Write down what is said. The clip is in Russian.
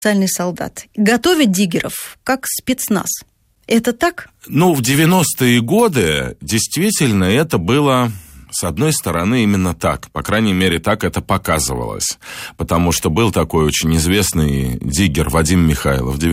специальный солдат. Готовят диггеров как спецназ. Это так? Ну, в 90-е годы действительно это было... С одной стороны, именно так. По крайней мере, так это показывалось. Потому что был такой очень известный диггер Вадим Михайлов,